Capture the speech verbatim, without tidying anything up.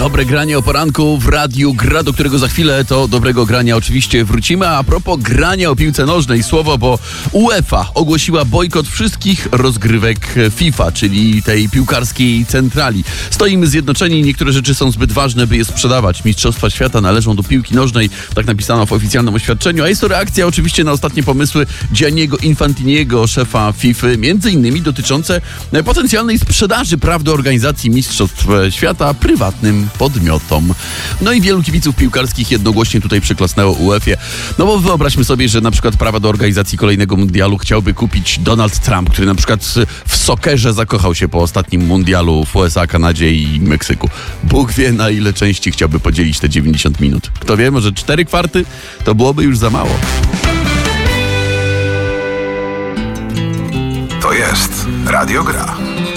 Dobre granie o poranku w Radiu Gra, do którego za chwilę to dobrego grania oczywiście wrócimy. A propos grania o piłce nożnej, słowo, bo UEFA ogłosiła bojkot wszystkich rozgrywek FIFA, czyli tej piłkarskiej centrali. Stoimy zjednoczeni, niektóre rzeczy są zbyt ważne, by je sprzedawać. Mistrzostwa świata należą do piłki nożnej, tak napisano w oficjalnym oświadczeniu, a jest to reakcja oczywiście na ostatnie pomysły Gianniego Infantiniego, szefa FIFA, między innymi dotyczące potencjalnej sprzedaży praw do organizacji Mistrzostw Świata prywatnym podmiotom. No i wielu kibiców piłkarskich jednogłośnie tutaj przyklasnęło UEFA. No bo wyobraźmy sobie, że na przykład prawa do organizacji kolejnego mundialu chciałby kupić Donald Trump, który na przykład w sokerze zakochał się po ostatnim mundialu w U S A, Kanadzie i Meksyku. Bóg wie, na ile części chciałby podzielić te dziewięćdziesiąt minut. Kto wie, może cztery kwarty to byłoby już za mało. To jest Radio Gra.